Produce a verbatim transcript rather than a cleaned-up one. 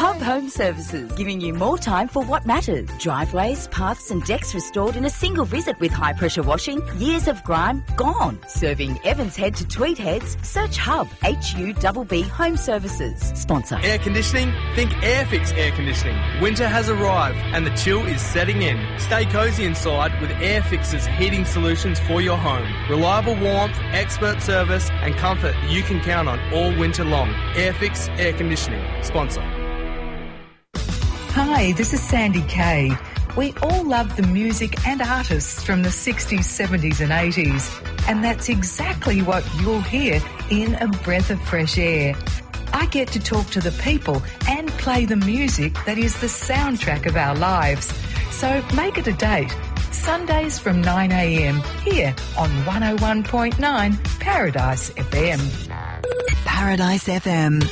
Hub Home Services, giving you more time for what matters. Driveways, paths and decks restored in a single visit with high-pressure washing. Years of grime gone. Serving Evans Head to Tweed Heads. Search Hub, H U B B Home Services. Sponsor. Air conditioning? Think Airfix Air Conditioning. Winter has arrived and the chill is setting in. Stay cosy inside with Airfix's heating solutions for your home. Reliable warmth, expert service and comfort you can count on all winter long. Airfix Air Conditioning. Sponsor. Hi, this is Sandy Kay. We all love the music and artists from the sixties, seventies and eighties. And that's exactly what you'll hear in A Breath of Fresh Air. I get to talk to the people and play the music that is the soundtrack of our lives. So make it a date. Sundays from nine a m here on one oh one point nine Paradise F M. Paradise F M.